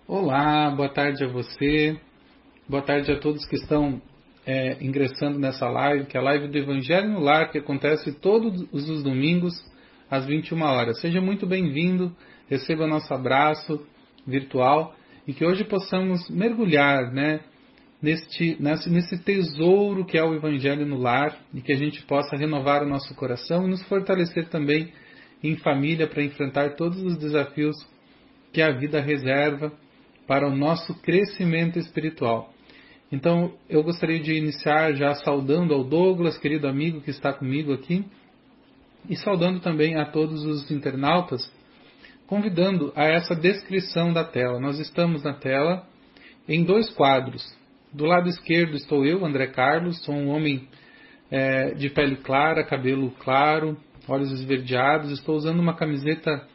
Olá, boa tarde a você, boa tarde a todos que estão ingressando nessa live, que é a live do Evangelho no Lar, que acontece todos os domingos às 21 horas. Seja muito bem-vindo, receba nosso abraço virtual e que hoje possamos mergulhar, nesse tesouro que é o Evangelho no Lar e que a gente possa renovar o nosso coração e nos fortalecer também em família para enfrentar todos os desafios que a vida reserva para o nosso crescimento espiritual. Então, eu gostaria de iniciar já saudando ao Douglas, querido amigo que está comigo aqui, e saudando também a todos os internautas, convidando a essa descrição da tela. Nós estamos na tela em dois quadros. Do lado esquerdo estou eu, André Carlos, sou um homem de pele clara, cabelo claro, olhos esverdeados, estou usando uma camiseta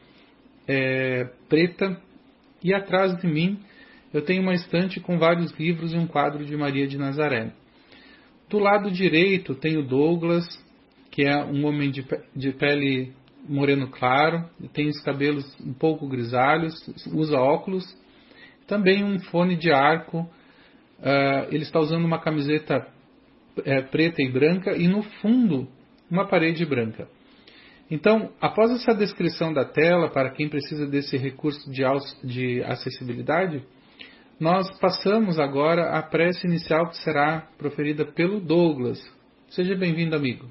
preta, e atrás de mim eu tenho uma estante com vários livros e um quadro de Maria de Nazaré. Do lado direito tem o Douglas, que é um homem de pele moreno claro, tem os cabelos um pouco grisalhos, usa óculos, também um fone de arco, ele está usando uma camiseta preta e branca e no fundo uma parede branca. Então, após essa descrição da tela, para quem precisa desse recurso de acessibilidade, nós passamos agora à prece inicial que será proferida pelo Douglas. Seja bem-vindo, amigo.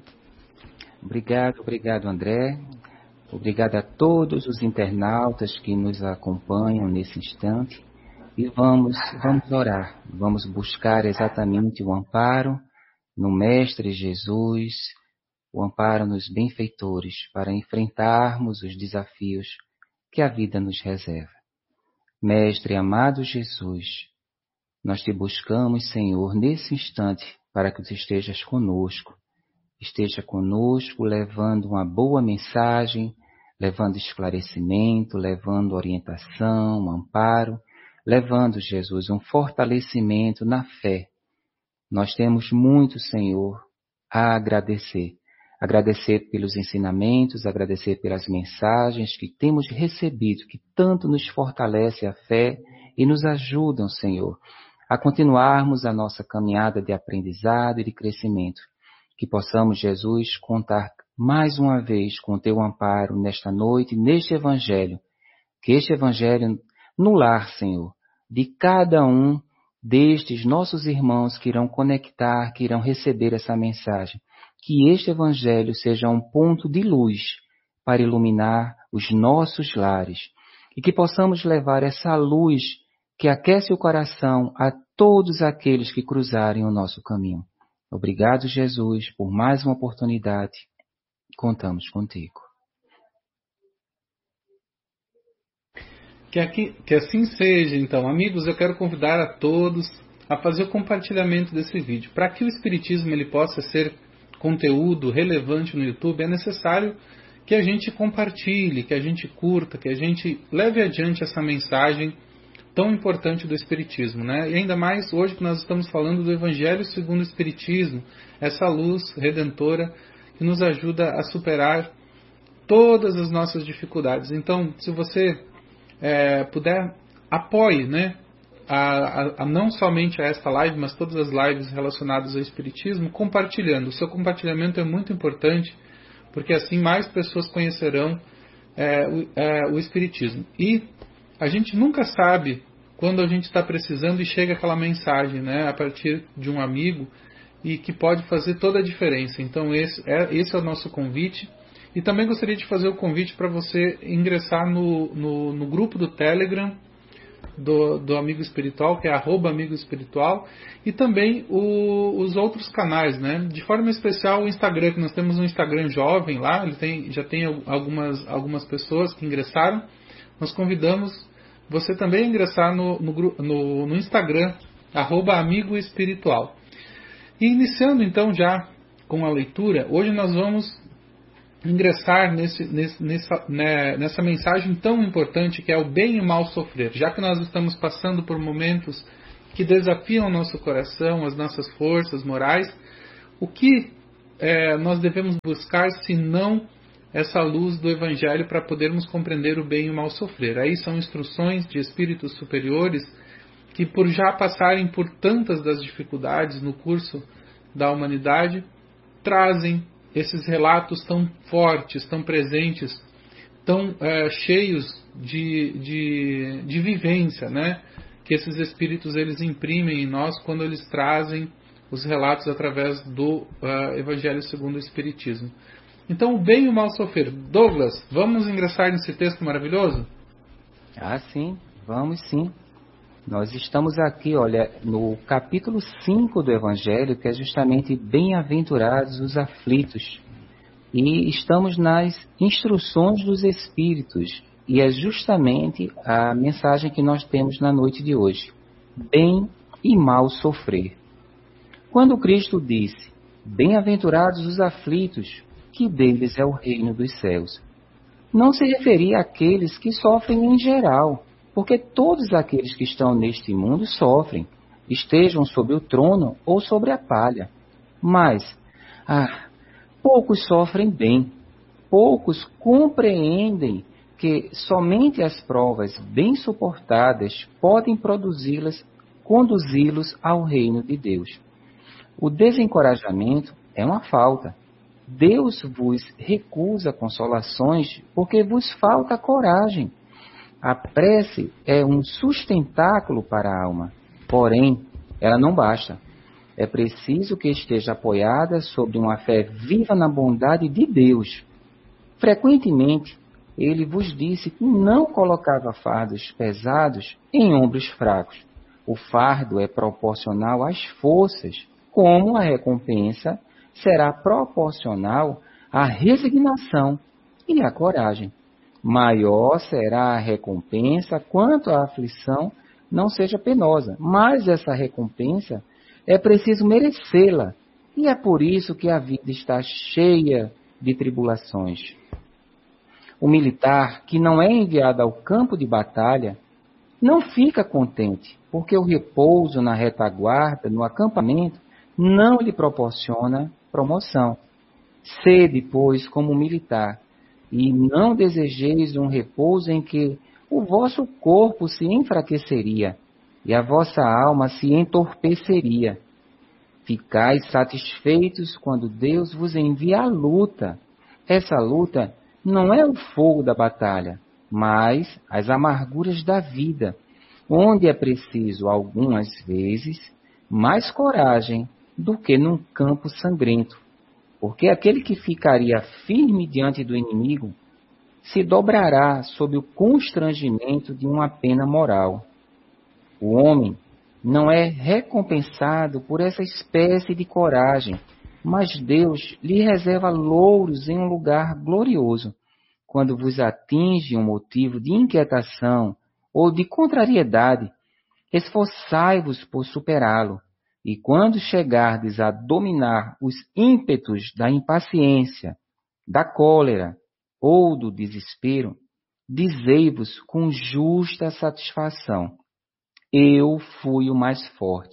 Obrigado, André. Obrigado a todos os internautas que nos acompanham nesse instante. E vamos orar, vamos buscar exatamente o amparo no Mestre Jesus, o amparo nos benfeitores, para enfrentarmos os desafios que a vida nos reserva. Mestre amado Jesus, nós te buscamos, Senhor, nesse instante, para que tu estejas conosco. Esteja conosco, levando uma boa mensagem, levando esclarecimento, levando orientação, amparo, levando, Jesus, um fortalecimento na fé. Nós temos muito, Senhor, a agradecer. Agradecer pelos ensinamentos, agradecer pelas mensagens que temos recebido, que tanto nos fortalece a fé e nos ajudam, Senhor, a continuarmos a nossa caminhada de aprendizado e de crescimento. Que possamos, Jesus, contar mais uma vez com o teu amparo nesta noite, neste Evangelho. Que este Evangelho no lar, Senhor, de cada um destes nossos irmãos que irão conectar, que irão receber essa mensagem. Que este Evangelho seja um ponto de luz para iluminar os nossos lares e que possamos levar essa luz que aquece o coração a todos aqueles que cruzarem o nosso caminho. Obrigado, Jesus, por mais uma oportunidade. Contamos contigo. Que assim seja, então. Amigos, eu quero convidar a todos a fazer o compartilhamento desse vídeo. Para que o Espiritismo ele possa ser conteúdo relevante no YouTube, é necessário que a gente compartilhe, que a gente curta, que a gente leve adiante essa mensagem tão importante do Espiritismo, E ainda mais hoje que nós estamos falando do Evangelho segundo o Espiritismo, essa luz redentora que nos ajuda a superar todas as nossas dificuldades. Então, se você puder, apoie, não somente a esta live, mas todas as lives relacionadas ao Espiritismo, compartilhando. O seu compartilhamento é muito importante, porque assim mais pessoas conhecerão o Espiritismo. E a gente nunca sabe quando a gente está precisando e chega aquela mensagem, a partir de um amigo, e que pode fazer toda a diferença. Então esse é o nosso convite. E também gostaria de fazer o convite para você ingressar no grupo do Telegram do Amigo Espiritual, que é @Amigo Espiritual, e também os outros canais, De forma especial o Instagram, que nós temos um Instagram jovem lá, já tem algumas pessoas que ingressaram. Nós convidamos você também a ingressar no Instagram, @Amigo Espiritual. E iniciando então já com a leitura, hoje nós vamos ingressar nessa mensagem tão importante que é o bem e o mal sofrer. Já que nós estamos passando por momentos que desafiam o nosso coração, as nossas forças morais, o que nós devemos buscar se não essa luz do Evangelho para podermos compreender o bem e o mal sofrer. Aí são instruções de espíritos superiores que, por já passarem por tantas das dificuldades no curso da humanidade, trazem esses relatos tão fortes, tão presentes, tão cheios de vivência, né? Que esses espíritos eles imprimem em nós quando eles trazem os relatos através do Evangelho segundo o Espiritismo. Então, o bem e o mal sofrer. Douglas, vamos ingressar nesse texto maravilhoso? Sim, vamos sim. Nós estamos aqui, olha, no capítulo 5 do Evangelho, que é justamente bem-aventurados os aflitos. E estamos nas instruções dos Espíritos. E é justamente a mensagem que nós temos na noite de hoje. Bem e mal sofrer. Quando Cristo disse, bem-aventurados os aflitos, que deles é o reino dos céus, não se referia àqueles que sofrem em geral, porque todos aqueles que estão neste mundo sofrem, estejam sobre o trono ou sobre a palha. Mas, poucos sofrem bem, poucos compreendem que somente as provas bem suportadas podem conduzi-los ao reino de Deus. O desencorajamento é uma falta. Deus vos recusa consolações porque vos falta coragem. A prece é um sustentáculo para a alma, porém, ela não basta. É preciso que esteja apoiada sobre uma fé viva na bondade de Deus. Frequentemente, ele vos disse que não colocava fardos pesados em ombros fracos. O fardo é proporcional às forças, como a recompensa será proporcional à resignação e à coragem. Maior será a recompensa quanto a aflição não seja penosa, mas essa recompensa é preciso merecê-la, e é por isso que a vida está cheia de tribulações. O militar que não é enviado ao campo de batalha não fica contente, porque o repouso na retaguarda, no acampamento, não lhe proporciona promoção. Sede, pois, como militar, e não desejeis um repouso em que o vosso corpo se enfraqueceria e a vossa alma se entorpeceria. Ficais satisfeitos quando Deus vos envia a luta. Essa luta não é o fogo da batalha, mas as amarguras da vida, onde é preciso, algumas vezes, mais coragem do que num campo sangrento. Porque aquele que ficaria firme diante do inimigo se dobrará sob o constrangimento de uma pena moral. O homem não é recompensado por essa espécie de coragem, mas Deus lhe reserva louros em um lugar glorioso. Quando vos atinge um motivo de inquietação ou de contrariedade, esforçai-vos por superá-lo. E quando chegardes a dominar os ímpetos da impaciência, da cólera ou do desespero, dizei-vos com justa satisfação: eu fui o mais forte.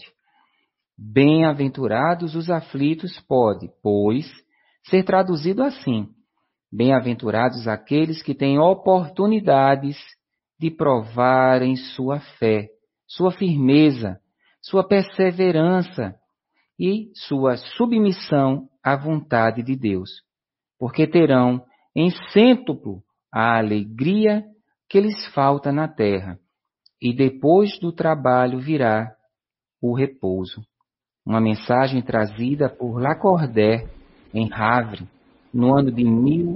Bem-aventurados os aflitos pode, pois, ser traduzido assim: bem-aventurados aqueles que têm oportunidades de provarem sua fé, sua firmeza, sua perseverança e sua submissão à vontade de Deus, porque terão em cêntuplo a alegria que lhes falta na terra, e depois do trabalho virá o repouso. Uma mensagem trazida por Lacordaire em Havre, no ano de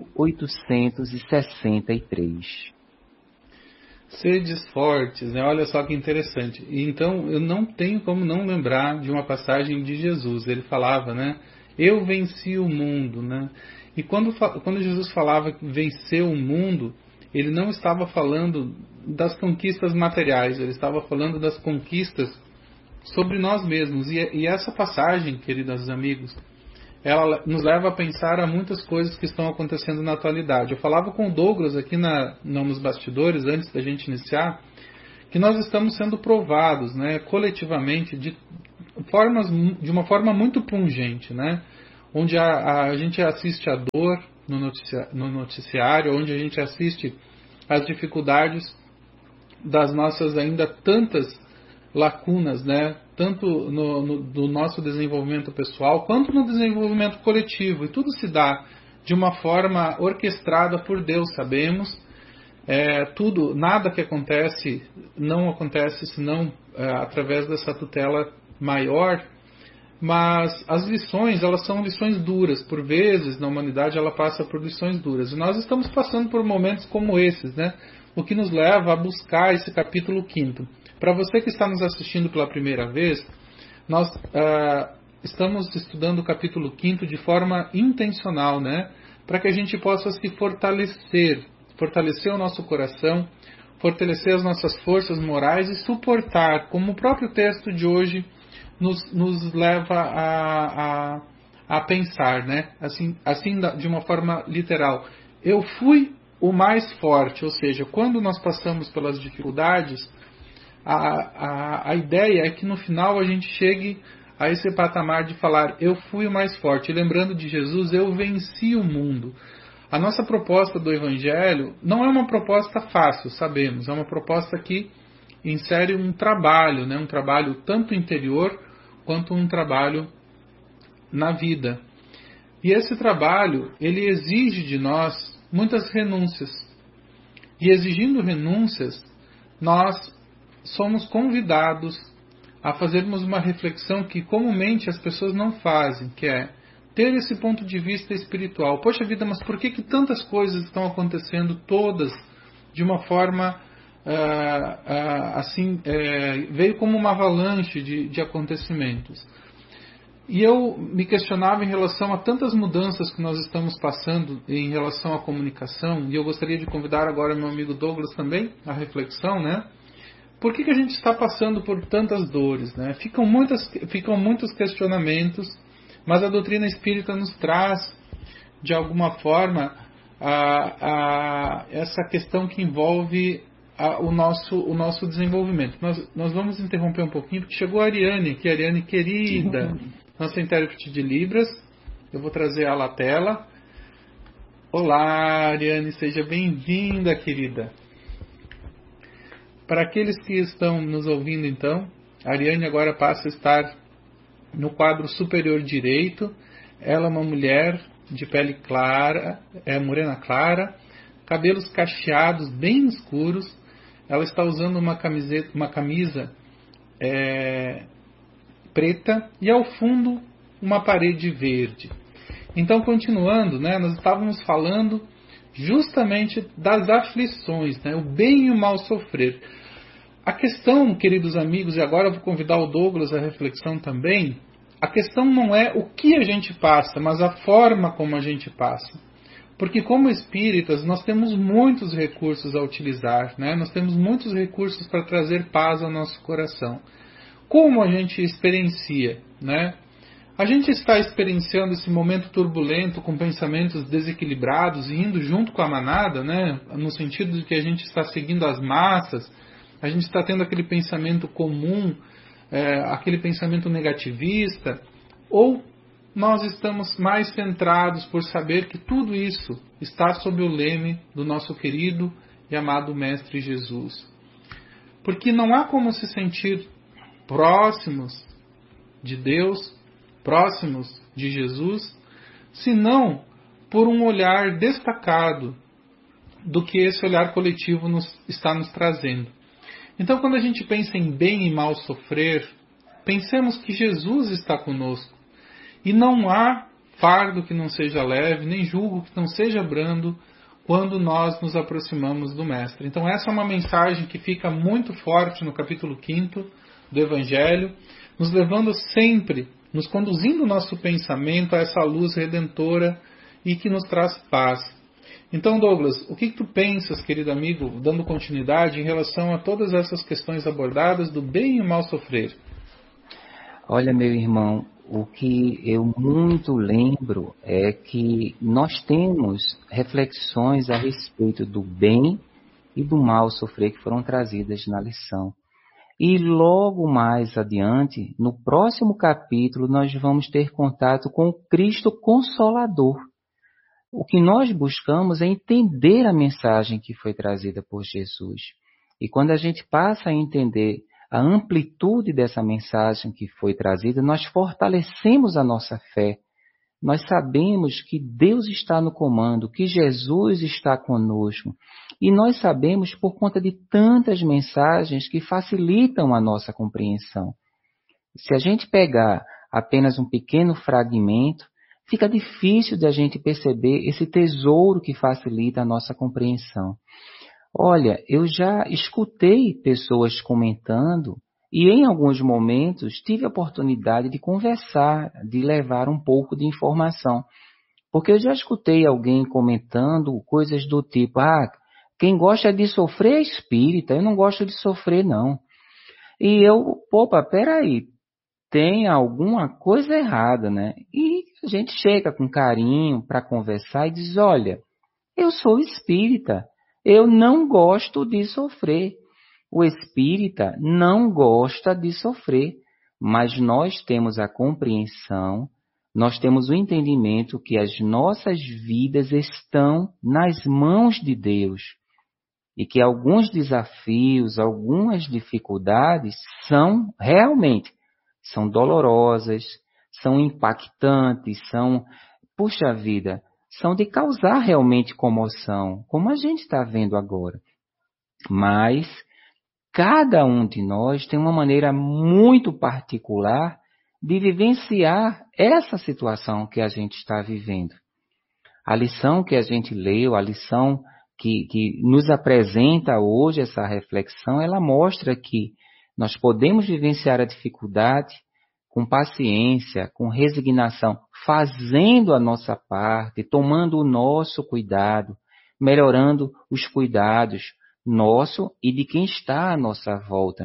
1863. Sedes fortes, né? Olha só que interessante. Então, eu não tenho como não lembrar de uma passagem de Jesus. Ele falava, né? Eu venci o mundo, né? E quando Jesus falava que venceu o mundo, ele não estava falando das conquistas materiais, ele estava falando das conquistas sobre nós mesmos. E essa passagem, queridos amigos, ela nos leva a pensar a muitas coisas que estão acontecendo na atualidade. Eu falava com o Douglas aqui nos bastidores, antes da gente iniciar, que nós estamos sendo provados, né, coletivamente, de uma forma muito pungente, né, onde a gente assiste a dor, no noticiário, onde a gente assiste as dificuldades das nossas ainda tantas lacunas, né? Tanto do nosso desenvolvimento pessoal, quanto no desenvolvimento coletivo. E tudo se dá de uma forma orquestrada por Deus, sabemos. Nada que acontece não acontece senão através dessa tutela maior. Mas as lições, elas são lições duras. Por vezes, na humanidade, ela passa por lições duras. E nós estamos passando por momentos como esses, né? O que nos leva a buscar esse capítulo 5º. Para você que está nos assistindo pela primeira vez, nós estamos estudando o capítulo 5º de forma intencional, né? Para que a gente possa se fortalecer o nosso coração, fortalecer as nossas forças morais e suportar, como o próprio texto de hoje nos leva a pensar, né? Assim, de uma forma literal. Eu fui o mais forte, ou seja, quando nós passamos pelas dificuldades, a ideia é que no final a gente chegue a esse patamar de falar, eu fui o mais forte. E lembrando de Jesus, eu venci o mundo. A nossa proposta do Evangelho não é uma proposta fácil, sabemos. É uma proposta que insere um trabalho, né? Um trabalho tanto interior quanto um trabalho na vida. E esse trabalho, ele exige de nós muitas renúncias. E exigindo renúncias, nós somos convidados a fazermos uma reflexão que comumente as pessoas não fazem, que é ter esse ponto de vista espiritual. Poxa vida, mas por que tantas coisas estão acontecendo todas de uma forma veio como uma avalanche de acontecimentos? E eu me questionava em relação a tantas mudanças que nós estamos passando em relação à comunicação, e eu gostaria de convidar agora meu amigo Douglas também à reflexão, né? Por que a gente está passando por tantas dores, né? Ficam muitos questionamentos, mas a doutrina espírita nos traz, de alguma forma, essa questão que envolve o nosso desenvolvimento. Nós vamos interromper um pouquinho, porque chegou a Ariane aqui, Ariane querida, nossa intérprete de Libras. Eu vou trazer ela à tela. Olá, Ariane, seja bem-vinda, querida. Para aqueles que estão nos ouvindo, então, a Ariane agora passa a estar no quadro superior direito. Ela é uma mulher de pele clara, morena clara, cabelos cacheados bem escuros. Ela está usando uma camisa preta e ao fundo uma parede verde. Então, continuando, né, nós estávamos falando justamente das aflições, né, o bem e o mal sofrer. A questão, queridos amigos, e agora eu vou convidar o Douglas à reflexão também, a questão não é o que a gente passa, mas a forma como a gente passa. Porque como espíritas, nós temos muitos recursos a utilizar, né? Nós temos muitos recursos para trazer paz ao nosso coração. Como a gente experiencia, né? A gente está experienciando esse momento turbulento com pensamentos desequilibrados e indo junto com a manada, né? No sentido de que a gente está seguindo as massas, a gente está tendo aquele pensamento comum, aquele pensamento negativista, ou nós estamos mais centrados por saber que tudo isso está sob o leme do nosso querido e amado Mestre Jesus. Porque não há como se sentir próximos de Deus, próximos de Jesus, senão por um olhar destacado do que esse olhar coletivo está nos trazendo. Então, quando a gente pensa em bem e mal sofrer, pensemos que Jesus está conosco. E não há fardo que não seja leve, nem jugo que não seja brando, quando nós nos aproximamos do Mestre. Então, essa é uma mensagem que fica muito forte no capítulo 5º do Evangelho, nos levando sempre, nos conduzindo o nosso pensamento a essa luz redentora e que nos traz paz. Então, Douglas, o que tu pensas, querido amigo, dando continuidade em relação a todas essas questões abordadas do bem e o mal sofrer? Olha, meu irmão, o que eu muito lembro é que nós temos reflexões a respeito do bem e do mal sofrer que foram trazidas na lição. E logo mais adiante, no próximo capítulo, nós vamos ter contato com o Cristo Consolador. O que nós buscamos é entender a mensagem que foi trazida por Jesus. E quando a gente passa a entender a amplitude dessa mensagem que foi trazida, nós fortalecemos a nossa fé. Nós sabemos que Deus está no comando, que Jesus está conosco. E nós sabemos por conta de tantas mensagens que facilitam a nossa compreensão. Se a gente pegar apenas um pequeno fragmento, fica difícil de a gente perceber esse tesouro que facilita a nossa compreensão. Olha, eu já escutei pessoas comentando e em alguns momentos tive a oportunidade de conversar, de levar um pouco de informação. Porque eu já escutei alguém comentando coisas do tipo, quem gosta de sofrer é espírita, eu não gosto de sofrer não. E eu, peraí, tem alguma coisa errada, né? E a gente chega com carinho para conversar e diz, olha, eu sou espírita, eu não gosto de sofrer. O espírita não gosta de sofrer, mas nós temos a compreensão, nós temos o entendimento que as nossas vidas estão nas mãos de Deus e que alguns desafios, algumas dificuldades são dolorosas, são impactantes, puxa vida, são de causar realmente comoção, como a gente está vendo agora. Mas cada um de nós tem uma maneira muito particular de vivenciar essa situação que a gente está vivendo. A lição que a gente leu, a lição que nos apresenta hoje essa reflexão, ela mostra que nós podemos vivenciar a dificuldade com paciência, com resignação, fazendo a nossa parte, tomando o nosso cuidado, melhorando os cuidados nosso e de quem está à nossa volta.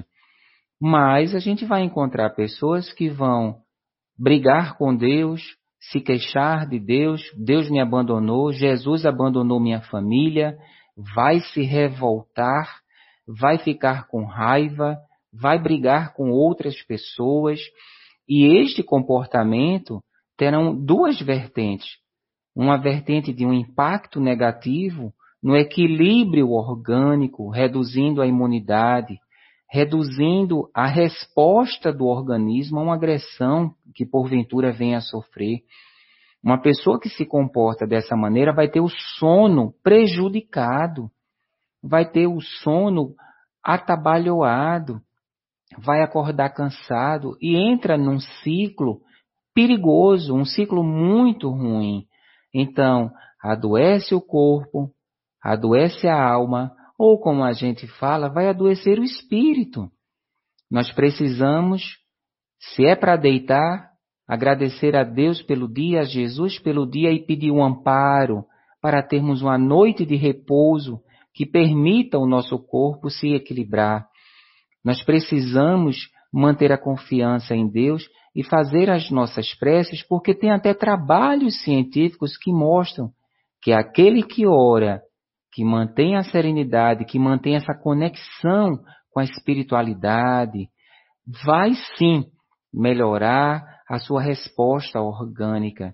Mas a gente vai encontrar pessoas que vão brigar com Deus, se queixar de Deus, Deus me abandonou, Jesus abandonou minha família, vai se revoltar, vai ficar com raiva, vai brigar com outras pessoas, e este comportamento terão duas vertentes. Uma vertente de um impacto negativo no equilíbrio orgânico, reduzindo a imunidade, reduzindo a resposta do organismo a uma agressão que porventura venha a sofrer. Uma pessoa que se comporta dessa maneira vai ter o sono prejudicado, vai ter o sono atabalhoado, vai acordar cansado e entra num ciclo perigoso, um ciclo muito ruim. Então, adoece o corpo, adoece a alma, ou como a gente fala, vai adoecer o espírito. Nós precisamos, se é para deitar, agradecer a Deus pelo dia, a Jesus pelo dia e pedir um amparo para termos uma noite de repouso que permita o nosso corpo se equilibrar. Nós precisamos manter a confiança em Deus e fazer as nossas preces, porque tem até trabalhos científicos que mostram que aquele que ora, que mantém a serenidade, que mantém essa conexão com a espiritualidade, vai sim melhorar a sua resposta orgânica.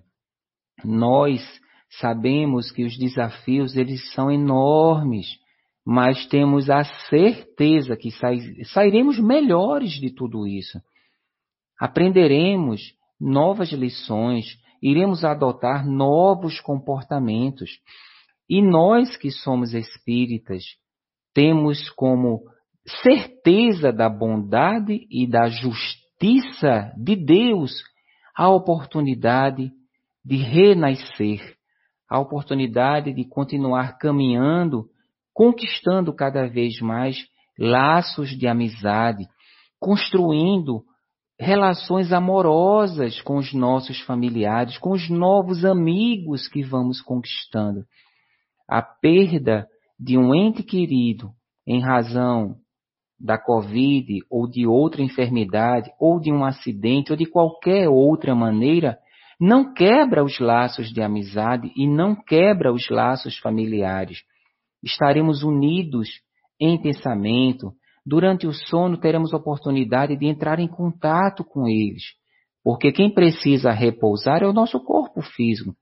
Nós sabemos que os desafios eles são enormes, mas temos a certeza que sairemos melhores de tudo isso. Aprenderemos novas lições, iremos adotar novos comportamentos. E nós que somos espíritas, temos como certeza da bondade e da justiça de Deus a oportunidade de renascer, a oportunidade de continuar caminhando, conquistando cada vez mais laços de amizade, construindo relações amorosas com os nossos familiares, com os novos amigos que vamos conquistando. A perda de um ente querido em razão da Covid ou de outra enfermidade ou de um acidente ou de qualquer outra maneira não quebra os laços de amizade e não quebra os laços familiares. Estaremos unidos em pensamento. Durante o sono teremos oportunidade de entrar em contato com eles, porque quem precisa repousar é o nosso corpo físico.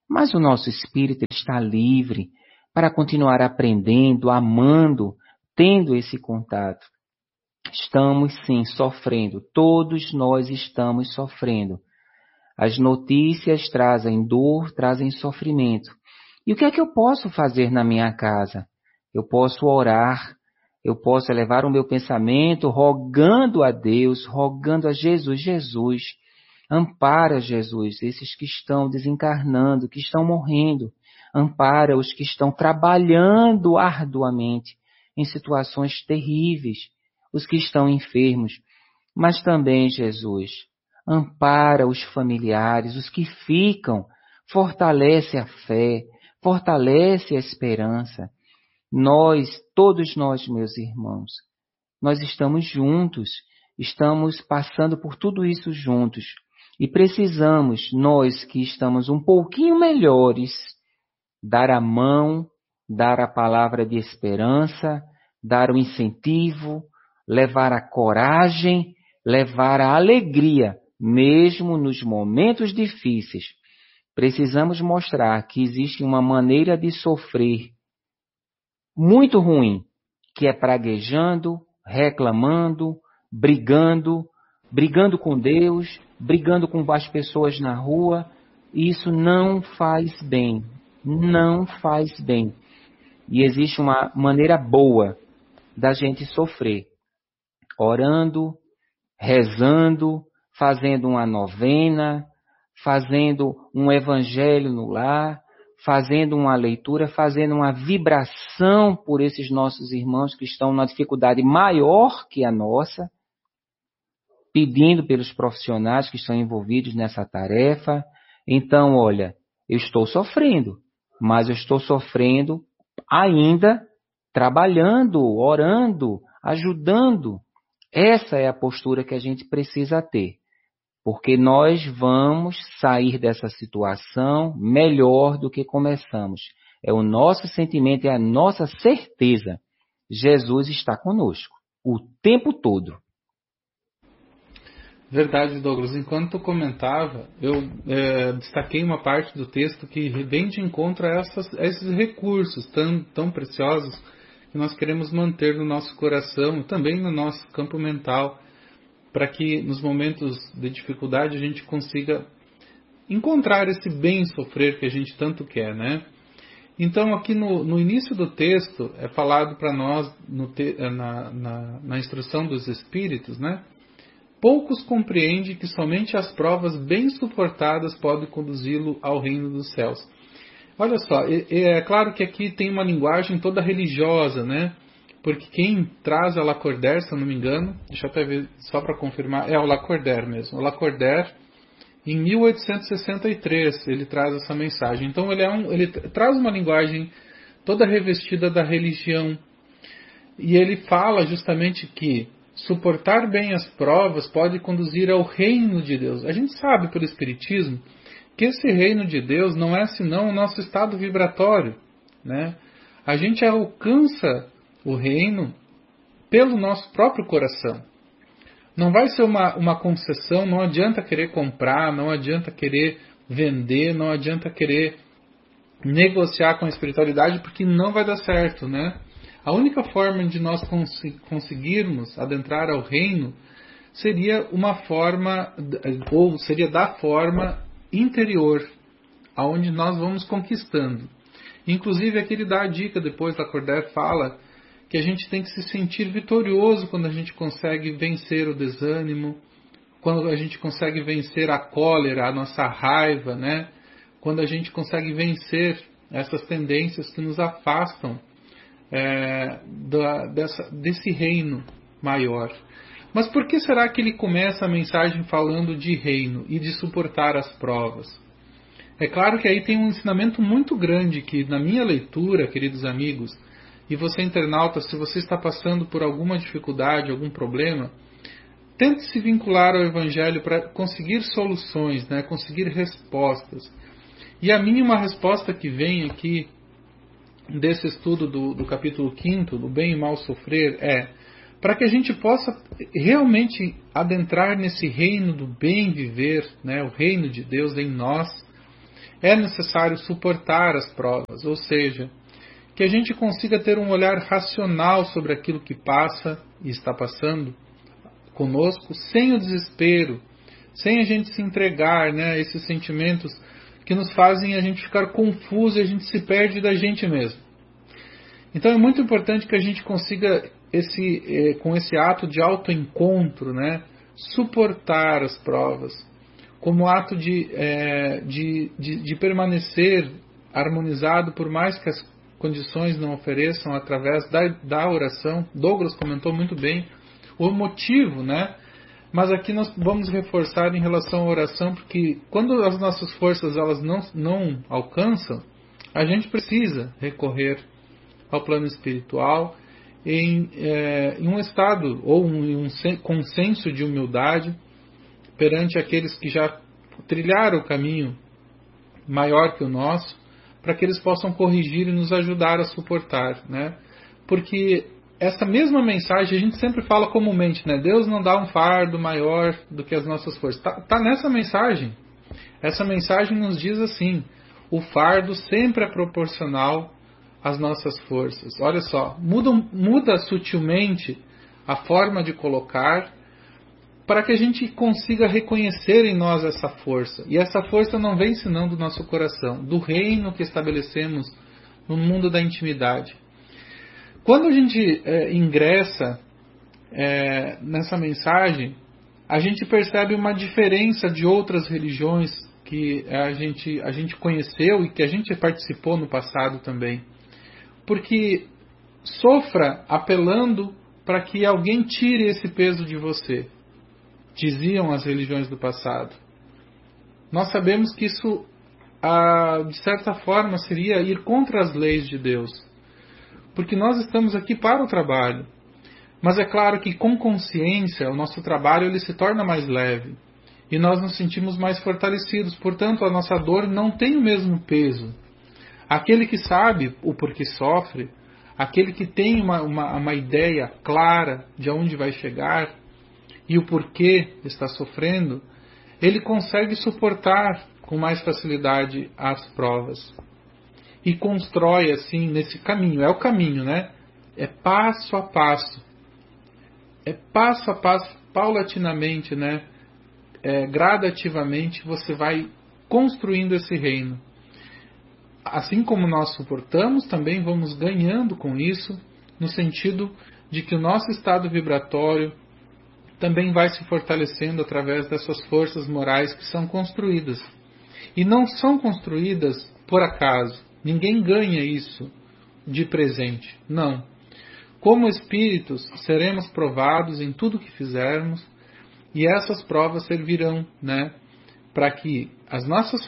mas o nosso espírito está livre para continuar aprendendo, amando, tendo esse contato. Estamos sim sofrendo, todos nós estamos sofrendo. As notícias trazem dor, trazem sofrimento. E o que é que eu posso fazer na minha casa? Eu posso orar, eu posso elevar o meu pensamento rogando a Deus, rogando a Jesus. Jesus, ampara, Jesus, esses que estão desencarnando, que estão morrendo. Ampara os que estão trabalhando arduamente em situações terríveis, os que estão enfermos. Mas também, Jesus, ampara os familiares, os que ficam, fortalece a fé, fortalece a esperança. Nós, todos nós, meus irmãos, nós estamos juntos, estamos passando por tudo isso juntos. E precisamos, nós que estamos um pouquinho melhores, dar a mão, dar a palavra de esperança, dar o incentivo, levar a coragem, levar a alegria, mesmo nos momentos difíceis. Precisamos mostrar que existe uma maneira de sofrer muito ruim, que é praguejando, reclamando, brigando com Deus, brigando com as pessoas na rua. Isso não faz bem, não faz bem. E existe uma maneira boa da gente sofrer, orando, rezando, fazendo uma novena, fazendo um evangelho no lar, fazendo uma leitura, fazendo uma vibração por esses nossos irmãos que estão numa dificuldade maior que a nossa, pedindo pelos profissionais que estão envolvidos nessa tarefa. Então, olha, eu estou sofrendo, mas eu estou sofrendo ainda trabalhando, orando, ajudando. Essa é a postura que a gente precisa ter, porque nós vamos sair dessa situação melhor do que começamos. É o nosso sentimento, é a nossa certeza. Jesus está conosco o tempo todo. Verdade, Douglas. Enquanto tu comentava, eu destaquei uma parte do texto que vem de encontro a esses recursos tão preciosos que nós queremos manter no nosso coração e também no nosso campo mental, para que nos momentos de dificuldade a gente consiga encontrar esse bem sofrer que a gente tanto quer, né? Então aqui no início do texto é falado para nós na instrução dos Espíritos, né? Poucos compreendem que somente as provas bem suportadas podem conduzi-lo ao reino dos céus. Olha só, é claro que aqui tem uma linguagem toda religiosa, né? Porque quem traz a Lacordaire, se eu não me engano, deixa eu até ver só para confirmar, é o Lacordaire mesmo. O Lacordaire, em 1863, ele traz essa mensagem. Então ele traz uma linguagem toda revestida da religião. E ele fala justamente que suportar bem as provas pode conduzir ao reino de Deus. A gente sabe pelo Espiritismo que esse reino de Deus não é senão o nosso estado vibratório, né? A gente alcança o reino pelo nosso próprio coração. Não vai ser uma concessão, não adianta querer comprar, não adianta querer vender, não adianta querer negociar com a espiritualidade, porque não vai dar certo, né? A única forma de nós conseguirmos adentrar ao reino seria uma forma, ou seria da forma interior, aonde nós vamos conquistando. Inclusive aqui ele dá a dica, depois Lacordaire fala que a gente tem que se sentir vitorioso quando a gente consegue vencer o desânimo, quando a gente consegue vencer a cólera, a nossa raiva, né? Quando a gente consegue vencer essas tendências que nos afastam desse reino maior. Mas por que será que ele começa a mensagem falando de reino e de suportar as provas? É claro que aí tem um ensinamento muito grande que, na minha leitura, queridos amigos, e você internauta, se você está passando por alguma dificuldade, algum problema, tente se vincular ao Evangelho para conseguir soluções, né? Conseguir respostas. E a mínima resposta que vem aqui desse estudo do capítulo 5, do bem e mal sofrer, é para que a gente possa realmente adentrar nesse reino do bem viver, né? O reino de Deus em nós, é necessário suportar as provas, ou seja, que a gente consiga ter um olhar racional sobre aquilo que passa e está passando conosco, sem o desespero, sem a gente se entregar, né, a esses sentimentos que nos fazem a gente ficar confuso e a gente se perde da gente mesmo. Então é muito importante que a gente consiga, com esse ato de autoencontro, né, suportar as provas, como ato de permanecer harmonizado, por mais que as condições não ofereçam, através da oração. Douglas comentou muito bem o motivo, né? Mas aqui nós vamos reforçar em relação à oração, porque quando as nossas forças elas não alcançam, a gente precisa recorrer ao plano espiritual em um estado ou em um consenso de humildade perante aqueles que já trilharam o caminho maior que o nosso, para que eles possam corrigir e nos ajudar a suportar, né? Porque essa mesma mensagem a gente sempre fala comumente, né? Deus não dá um fardo maior do que as nossas forças. Tá nessa mensagem. Essa mensagem nos diz assim: o fardo sempre é proporcional às nossas forças. Olha só, muda sutilmente a forma de colocar, para que a gente consiga reconhecer em nós essa força. E essa força não vem senão do nosso coração, do reino que estabelecemos no mundo da intimidade. Quando a gente ingressa nessa mensagem, a gente percebe uma diferença de outras religiões que a gente conheceu e que a gente participou no passado também. Porque sofra apelando para que alguém tire esse peso de você, diziam as religiões do passado. Nós sabemos que isso, de certa forma, seria ir contra as leis de Deus. Porque nós estamos aqui para o trabalho. Mas é claro que com consciência o nosso trabalho ele se torna mais leve. E nós nos sentimos mais fortalecidos. Portanto, a nossa dor não tem o mesmo peso. Aquele que sabe o porquê sofre, aquele que tem uma ideia clara de aonde vai chegar e o porquê está sofrendo, ele consegue suportar com mais facilidade as provas. E constrói assim nesse caminho. É o caminho, né? É passo a passo. É passo a passo, paulatinamente, né? Gradativamente você vai construindo esse reino. Assim como nós suportamos, também vamos ganhando com isso, no sentido de que o nosso estado vibratório também vai se fortalecendo através dessas forças morais que são construídas. E não são construídas por acaso. Ninguém ganha isso de presente. Não. Como espíritos, seremos provados em tudo que fizermos, e essas provas servirão, né, para que as nossas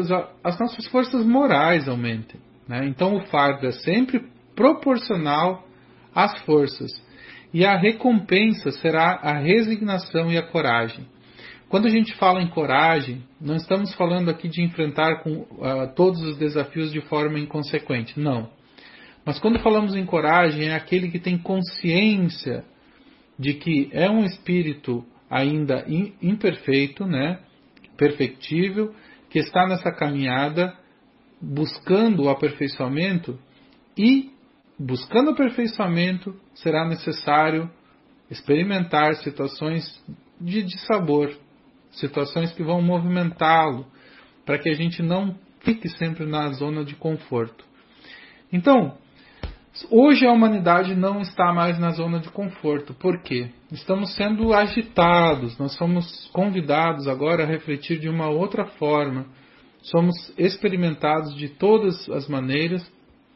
forças morais aumentem, né? Então o fardo é sempre proporcional às forças. E a recompensa será a resignação e a coragem. Quando a gente fala em coragem, não estamos falando aqui de enfrentar todos os desafios de forma inconsequente. Não. Mas quando falamos em coragem, é aquele que tem consciência de que é um espírito ainda imperfeito, né? Perfectível, que está nessa caminhada buscando o aperfeiçoamento, e buscando o aperfeiçoamento será necessário experimentar situações de dissabor, situações que vão movimentá-lo, para que a gente não fique sempre na zona de conforto. Então, hoje a humanidade não está mais na zona de conforto. Por quê? Estamos sendo agitados, nós somos convidados agora a refletir de uma outra forma. Somos experimentados de todas as maneiras.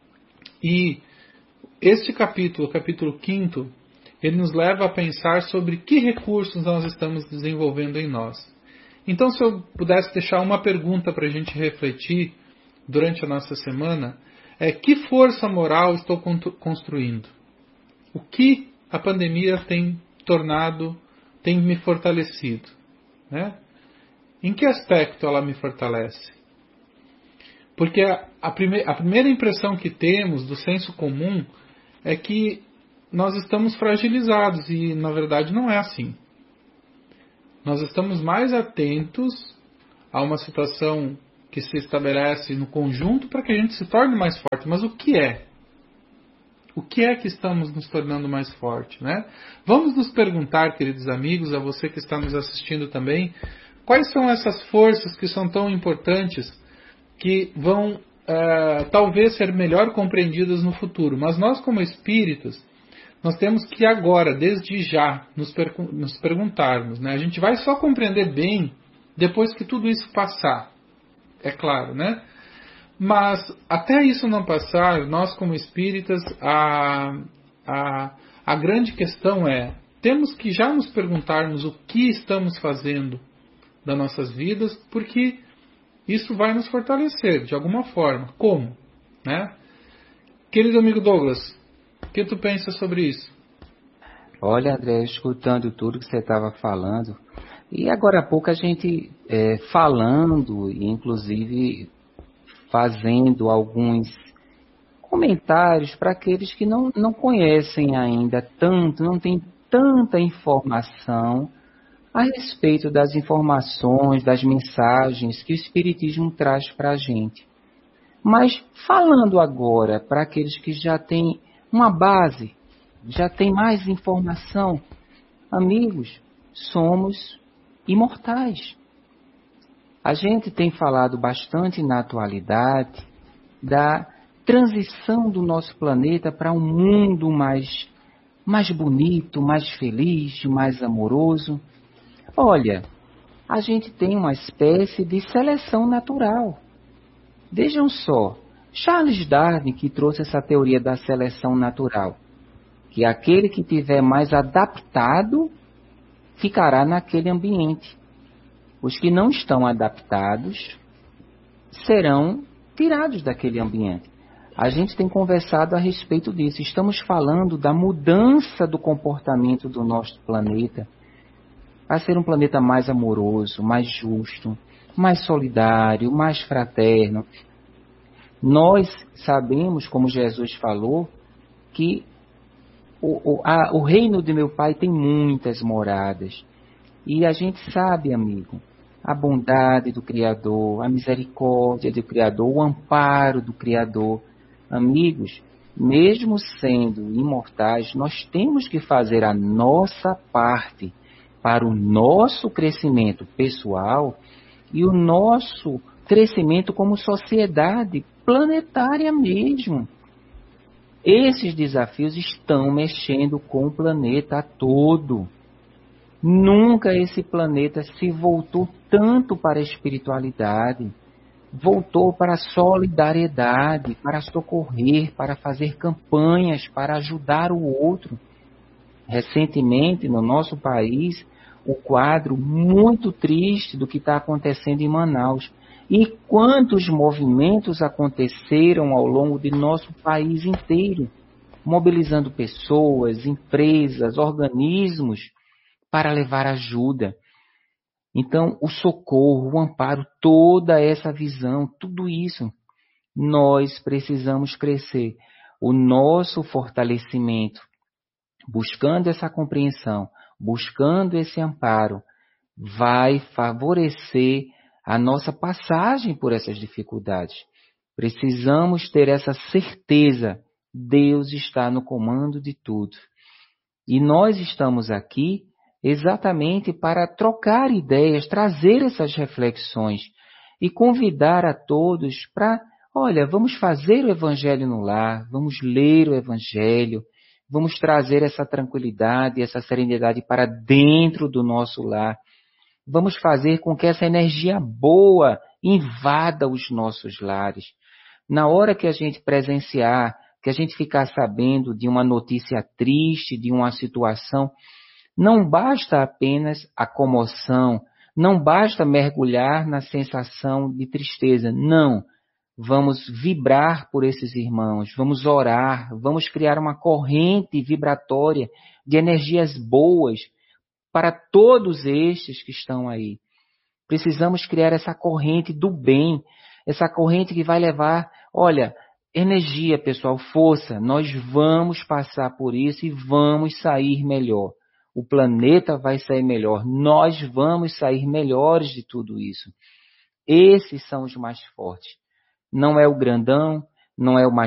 E este capítulo, o capítulo 5º, ele nos leva a pensar sobre que recursos nós estamos desenvolvendo em nós. Então, se eu pudesse deixar uma pergunta para a gente refletir durante a nossa semana, que força moral estou construindo? O que a pandemia tem me fortalecido? Né? Em que aspecto ela me fortalece? Porque a primeira impressão que temos do senso comum é que nós estamos fragilizados, e na verdade não é assim. Nós estamos mais atentos a uma situação que que se estabelece no conjunto para que a gente se torne mais forte. Mas o que é? O que é que estamos nos tornando mais forte, né? Vamos nos perguntar, queridos amigos, a você que está nos assistindo também, quais são essas forças que são tão importantes que vão talvez ser melhor compreendidas no futuro. Mas nós, como espíritos, nós temos que agora, desde já, nos perguntarmos, né? A gente vai só compreender bem depois que tudo isso passar, é claro, né? Mas até isso não passar, nós como espíritas, a grande questão é, temos que já nos perguntarmos o que estamos fazendo das nossas vidas, porque isso vai nos fortalecer de alguma forma. Como? Né? Querido amigo Douglas, o que tu pensa sobre isso? Olha, André, escutando tudo que você estava falando, e agora há pouco a gente falando, e inclusive fazendo alguns comentários para aqueles que não conhecem ainda tanto, não tem tanta informação a respeito das informações, das mensagens que o Espiritismo traz para a gente. Mas falando agora para aqueles que já têm uma base, já têm mais informação, amigos, somos imortais. A gente tem falado bastante na atualidade da transição do nosso planeta para um mundo mais bonito, mais feliz, mais amoroso. Olha, a gente tem uma espécie de seleção natural. Vejam só, Charles Darwin que trouxe essa teoria da seleção natural, que aquele que tiver mais adaptado ficará naquele ambiente. Os que não estão adaptados serão tirados daquele ambiente. A gente tem conversado a respeito disso. Estamos falando da mudança do comportamento do nosso planeta a ser um planeta mais amoroso, mais justo, mais solidário, mais fraterno. Nós sabemos, como Jesus falou, que o reino de meu Pai tem muitas moradas. E a gente sabe, amigo, a bondade do Criador, a misericórdia do Criador, o amparo do Criador. Amigos, mesmo sendo imortais, nós temos que fazer a nossa parte para o nosso crescimento pessoal e o nosso crescimento como sociedade planetária mesmo. Esses desafios estão mexendo com o planeta todo. Nunca esse planeta se voltou tanto para a espiritualidade, voltou para a solidariedade, para socorrer, para fazer campanhas, para ajudar o outro. Recentemente, no nosso país, o quadro muito triste do que está acontecendo em Manaus. E quantos movimentos aconteceram ao longo de nosso país inteiro, mobilizando pessoas, empresas, organismos para levar ajuda. Então, o socorro, o amparo, toda essa visão, tudo isso, nós precisamos crescer. O nosso fortalecimento, buscando essa compreensão, buscando esse amparo, vai favorecer a nossa passagem por essas dificuldades. Precisamos ter essa certeza, Deus está no comando de tudo. E nós estamos aqui exatamente para trocar ideias, trazer essas reflexões e convidar a todos para, olha, vamos fazer o Evangelho no lar, vamos ler o Evangelho, vamos trazer essa tranquilidade, essa serenidade para dentro do nosso lar. Vamos fazer com que essa energia boa invada os nossos lares. Na hora que a gente presenciar, que a gente ficar sabendo de uma notícia triste, de uma situação, não basta apenas a comoção, não basta mergulhar na sensação de tristeza. Não, vamos vibrar por esses irmãos, vamos orar, vamos criar uma corrente vibratória de energias boas para todos estes que estão aí. Precisamos criar essa corrente do bem, essa corrente que vai levar, olha, energia, pessoal, força. Nós vamos passar por isso e vamos sair melhor. O planeta vai sair melhor. Nós vamos sair melhores de tudo isso. Esses são os mais fortes. Não é o grandão, não é o mais